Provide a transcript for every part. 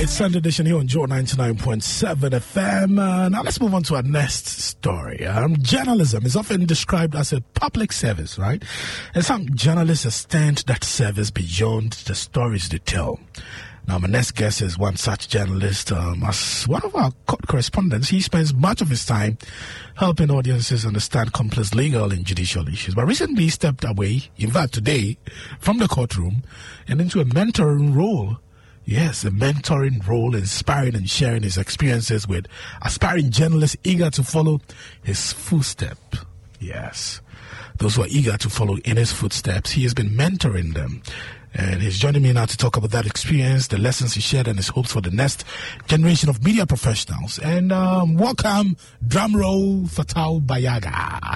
It's Sunday edition here on Joe 99.7 FM. Now let's move on to our next story. Journalism is often described as a public service, right? And some journalists extend that service beyond the stories they tell. Now, my next guest is one such journalist. As one of our court correspondents, he spends much of his time helping audiences understand complex legal and judicial issues. But recently, he stepped away, in fact, today, from the courtroom and into a mentoring role. Yes, a mentoring role, inspiring and sharing his experiences with aspiring journalists eager to follow his footsteps. Yes, those who are eager to follow in his footsteps, he has been mentoring them. And he's joining me now to talk about that experience, the lessons he shared, and his hopes for the next generation of media professionals. And welcome, drumroll, Fatal Bayaga.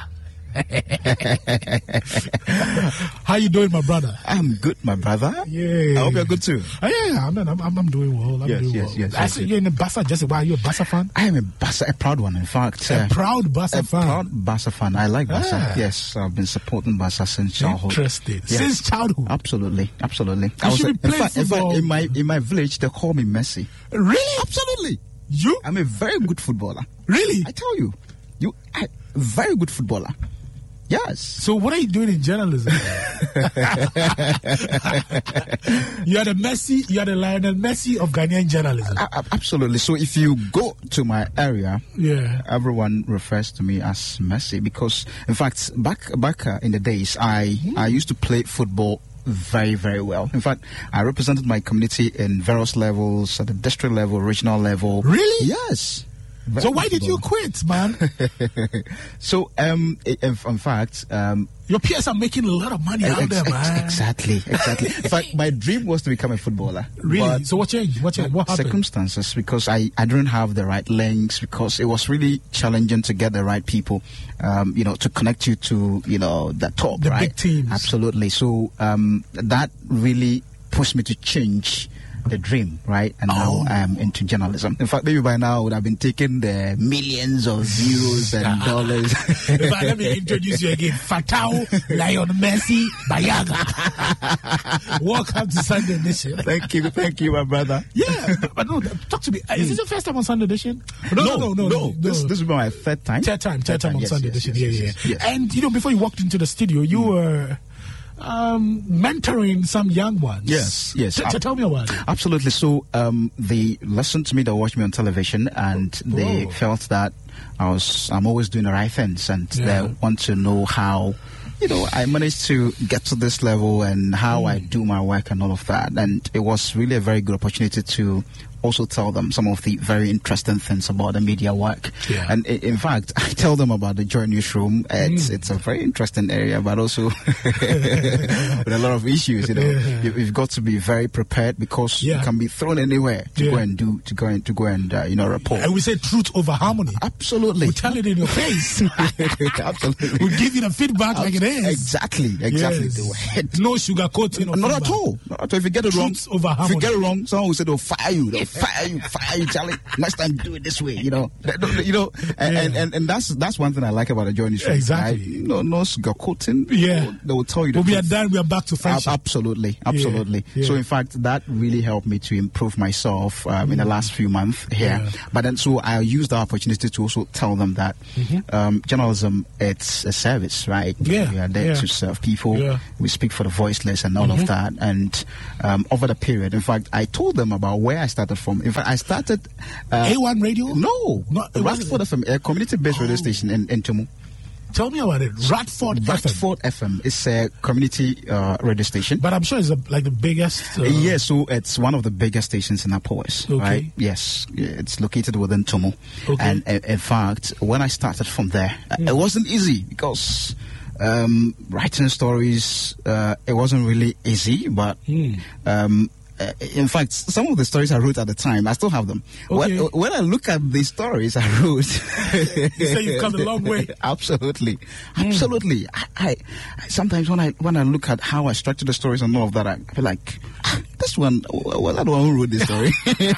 How you doing, my brother? I'm good, my brother. Yeah. I hope you're good too. Yeah, I'm doing well. I'm doing well. I see you're in the Barca. Jesse, why are you a Barca fan? I am a proud one, in fact. A proud Barca fan. A proud Barca fan. I like Barca. Yes, I've been supporting Barca since childhood. Interesting. Yes. Since childhood. Absolutely. You should be playing football. In my village, they call me Messi. Really? Absolutely. You? I'm a very good footballer. Really? I tell you, very good footballer. Yes. So what are you doing in journalism? You are the Lionel Messi of Ghanaian journalism. Absolutely. So if you go to my area, yeah, everyone refers to me as Messi because, in fact, back in the days, I used to play football very, very well. In fact, I represented my community in various levels, at the district level, regional level. Really? Yes. So why did you quit, man? So, in fact, your peers are making a lot of money out there, man. Exactly. In fact, my dream was to become a footballer. Really? So what changed? What happened? Circumstances, because I didn't have the right links, because it was really challenging to get the right people, to connect you to, the top, the right? big teams. Absolutely. So that really pushed me to change the dream, right? And now I'm into journalism. In fact, maybe by now I would have been taking the millions of euros and dollars. But let me introduce you again. Fatal Lion Messi Bayaga. Welcome to Sunday Edition. Thank you, my brother. Yeah, but no, talk to me. Is this your first time on Sunday Edition? No. This will be my third time. Third time on yes, Sunday Edition. Yes. And before you walked into the studio, you were mentoring some young ones. Yes. Tell me about it. Absolutely. So they listened to me, they watched me on television, and they felt that I'm always doing the right things, and they want to know how I managed to get to this level and how I do my work and all of that. And it was really a very good opportunity to also tell them some of the very interesting things about the media work. Yeah. And in fact, I tell them about the Joy Newsroom. It's a very interesting area, but also with a lot of issues. You've got to be very prepared, because you can be thrown anywhere to go and report. And we say truth over harmony. Absolutely. We tell it in your face. Absolutely. We give you the feedback like it is. Exactly. Yes. No sugar coating. Not at all. If you get it wrong, over harmony. If you get it wrong, someone will say they'll fire you. Fire you, Charlie. Next time, do it this way. And that's one thing I like about the Joy Newsroom. Exactly. No sugarcoating. Yeah. They will tell you the truth. We are done. We are back to friendship. Absolutely. Yeah. So in fact, that really helped me to improve myself in the last few months here. Yeah. But then, so I used the opportunity to also tell them that journalism, it's a service, right? Yeah. We are there to serve people. Yeah. We speak for the voiceless and all of that. And over the period, in fact, I told them about where I started from. In fact, I started A1 Radio? No, Radford FM, a community-based radio station in Tumu. Tell me about it. Radford FM is a community radio station. But I'm sure it's like the biggest. Yes, so it's one of the biggest stations in Apoas, okay. Right? Yes, it's located within Tumu. Okay. And in fact, when I started from there, it wasn't easy, because writing stories, it wasn't really easy, but in fact, some of the stories I wrote at the time, I still have them. Okay. When I look at the stories I wrote, you say you've come a long way. Absolutely. I sometimes when I look at how I structured the stories and all of that, I feel like this one. Well, that one who wrote this story.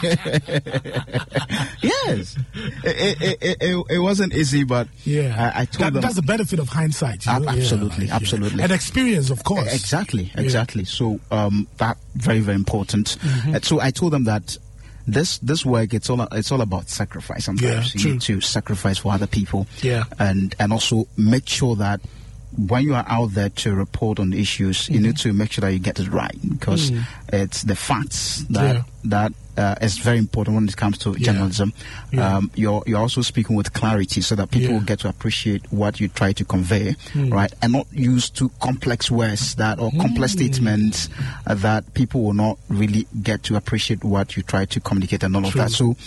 Yes, it wasn't easy, but I told them that's the benefit of hindsight. Absolutely. And experience, of course. Exactly. So that very, very important. So I told them that this work, it's all about sacrifice. Sometimes you need to sacrifice for other people, and also make sure that when you are out there to report on issues, you need to make sure that you get it right, because it's the facts that is very important when it comes to journalism. You're also speaking with clarity so that people will get to appreciate what you try to convey, right? And not use too complex words or complex statements that people will not really get to appreciate what you try to communicate and all of that. So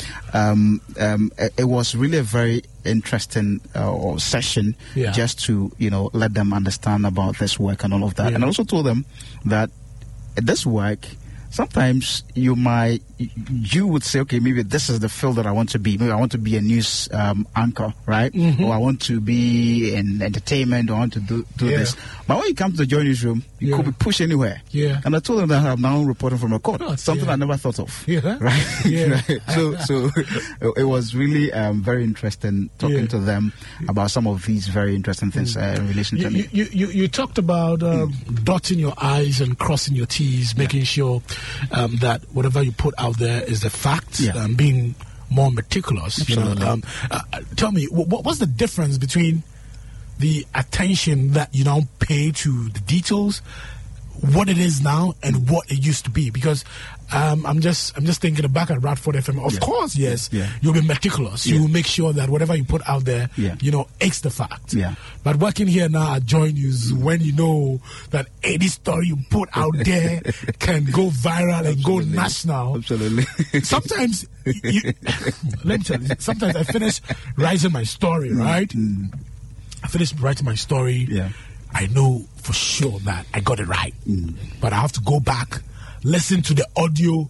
it was really a very interesting session just to let them understand about this work and all of that, and also told them that this work, sometimes you would say, okay, maybe this is the field that I want to be. Maybe I want to be a news anchor, right? Or I want to be in entertainment, or I want to do this. But when you come to the Joy Newsroom, you could be pushed anywhere. And I told them that I'm now reporting from a court, something I never thought of. Right? Right? So it was really very interesting talking to them about some of these very interesting things in relation to me. You talked about dotting your I's and crossing your T's, making sure that whatever you put out there is the facts, being more meticulous. Tell me, what's the difference between the attention that you now pay to the details, what it is now, and what it used to be? Because I'm just thinking back at Radford FM. Of course, you'll be meticulous. You will make sure that whatever you put out there, it's the fact. But working here now at Joy News, when you know that any story you put out there can go viral and go national. Sometimes, let me tell you, sometimes I finish writing my story, right? I finish writing my story. I know for sure that I got it right. But I have to go back, listen to the audio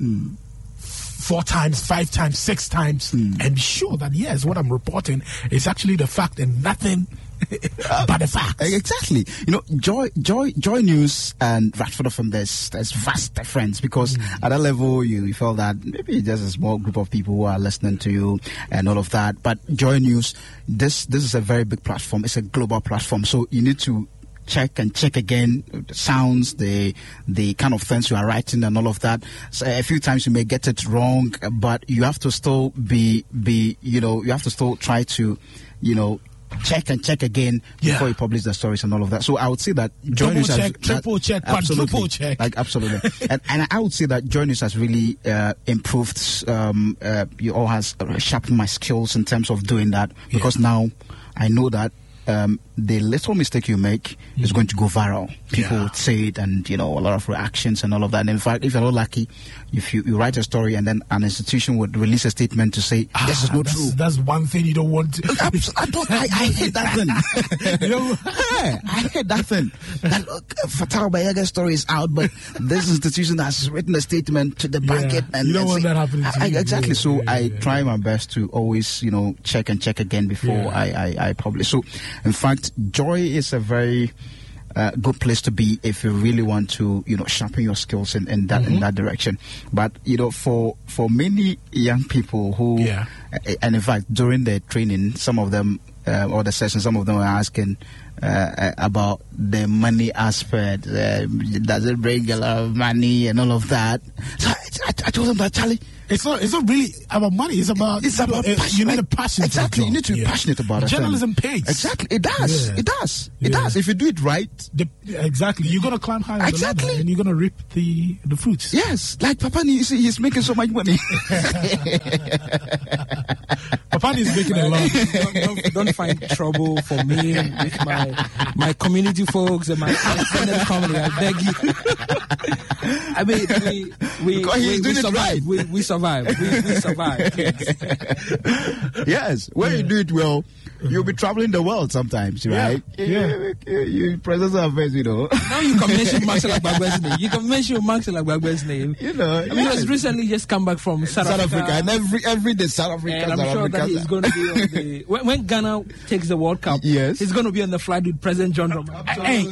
4 times, 5 times, 6 times, and be sure that, yes, what I'm reporting is actually the fact and nothing but the facts. Exactly. Joy News and Radford FM, there's vast difference, because at that level you felt that maybe just a small group of people who are listening to you and all of that. But Joy News, this is a very big platform. It's a global platform. So you need to check again the sounds, the kind of things you are writing and all of that. So a few times you may get it wrong, but you have to still be you have to still try to check again before you publish the stories and all of that. So I would say that Joy News has triple check, quadruple check. Absolutely. and I would say that Joy News has really improved. You all has sharpened my skills in terms of doing that, because now I know that the little mistake you make is going to go viral. People would say it, and a lot of reactions and all of that. And in fact, if you're not lucky, if you write a story and then an institution would release a statement to say this is not true. That's one thing you don't want to. I hate that thing. I hate that thing. That Fatal Bayega's story is out, but this institution has written a statement to the market, and you don't want that happening to you. Exactly. So I try my best to always check again before I publish. So in fact, Joy is a very good place to be if you really want to sharpen your skills in that direction. But for many young people who and in fact during the training, some of them or the session, some of them were asking about the money aspect. Does it bring a lot of money and all of that? So I told them that, Charlie, it's not really about money. It's about passion. You need a passion. Exactly. You need to be passionate about it. Journalism pays. Exactly. It does. It does. It does. If you do it right. Exactly. You're going to climb higher on the ladder, and you're going to reap the fruits. Yes. Like Papani, you see, he's making so much money. Papani is making a lot. Don't find trouble for me with my community folks and my extended family. I beg you. I mean, we survive. Right. We survive. We survive. Yes. When you do it well, you'll be traveling the world sometimes, right? You present affairs, Now you can mention Maxwell Agbagbe's name. You can mention Maxwell Agbagbe's name. I mean, he has recently just come back from South Africa. And every day South Africa. And I'm sure that he's going to be on the when Ghana takes the World Cup. Yes, he's going to be on the flight with President John Dramani.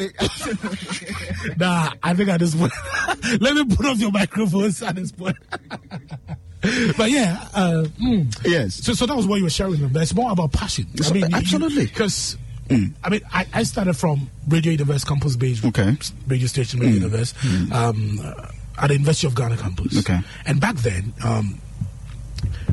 Nah, I think at this point, let me put off your microphones at this point. But yes. So that was what you were sharing with them. It's more about passion. I mean, absolutely. Because I started from Radio Universe campus based radio station, Radio Universe, at the University of Ghana campus. Okay. And back then,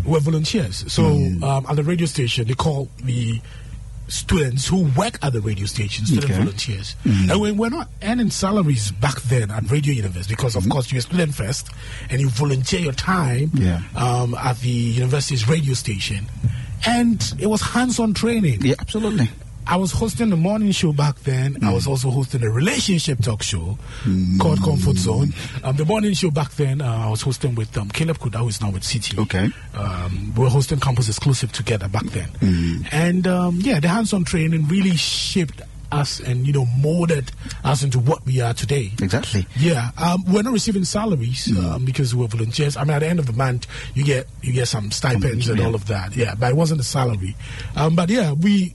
We're volunteers. So at the radio station, they call the students who work at the radio station student volunteers. And when we're not earning salaries back then at Radio University, because of course you're a student first and you volunteer your time at the university's radio station. And it was hands-on training. Yeah, absolutely. I was hosting the morning show back then. I was also hosting a relationship talk show called Comfort Zone. The morning show back then, I was hosting with Caleb Kuda, who is now with City. Okay. We were hosting Campus Exclusive together back then. And the hands-on training really shaped us and, molded us into what we are today. Exactly. Yeah. We're not receiving salaries because we're volunteers. I mean, at the end of the month, you get some stipends and all of that. Yeah, but it wasn't a salary. But yeah, we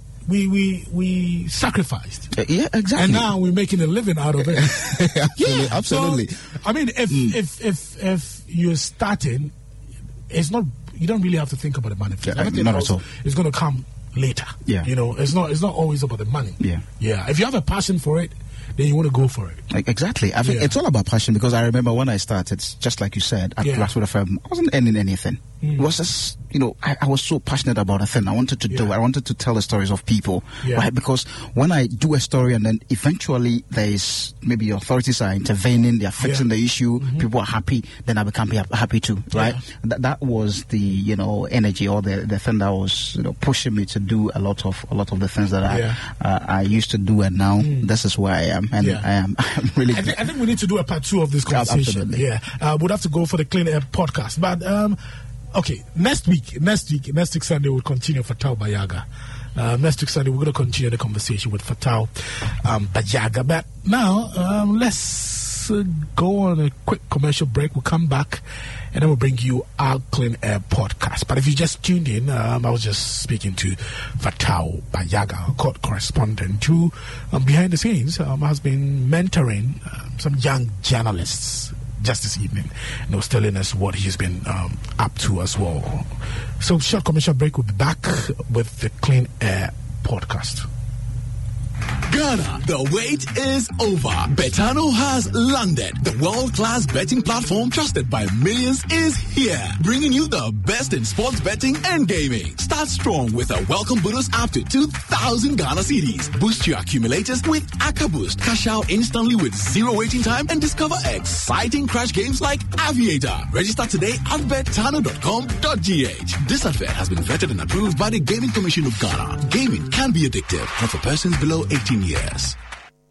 sacrificed. Yeah, exactly. And now we're making a living out of it. Absolutely. So, I mean, if you're starting, it's not. You don't really have to think about the money. Everything not else at all. is going to come later. Yeah. It's not always about the money. Yeah. Yeah. If you have a passion for it, then you want to go for it. Exactly. I think it's all about passion, because I remember when I started, just like you said, at Grassroot FM, I wasn't earning anything. It was just, I was so passionate about a thing. I wanted to do it. I wanted to tell the stories of people, right? Because when I do a story and then eventually there is, maybe authorities are intervening, they are fixing the issue, people are happy, then I become happy too, right? That was the, energy or the thing that was, pushing me to do a lot of the things that I used to do, and now this is where I am, and I'm really. I think we need to do a part 2 of this conversation. Absolutely. Yeah, we'd have to go for the Clean Air podcast, but okay, next week Sunday we'll continue Fatau Bayaga. Next week Sunday we're going to continue the conversation with Fatau Bayaga. But now let's go on a quick commercial break. We'll come back and then we'll bring you our Clean Air podcast. But if you just tuned in, I was just speaking to Fatau Bayaga, court correspondent who behind the scenes has been mentoring some young journalists just this evening, and he was telling us what he's been up to as well. So, short commercial break. We'll be back with the Clean Air podcast. Ghana, the wait is over. Betano has landed. The world-class betting platform trusted by millions is here, bringing you the best in sports betting and gaming. Start strong with a welcome bonus up to 2,000 Ghana cedis. Boost your accumulators with Aka Boost. Cash out instantly with zero waiting time and discover exciting crash games like Aviator. Register today at betano.com.gh. This advert has been vetted and approved by the Gaming Commission of Ghana. Gaming can be addictive, not for persons below 18 years.